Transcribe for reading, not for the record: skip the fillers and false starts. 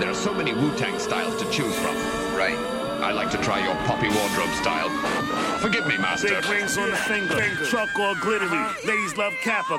There are so many Wu-Tang styles to choose from. Right. I like to try your poppy wardrobe style. Forgive me, master. Big rings on the finger, truck all glittery. Ladies love Kappa,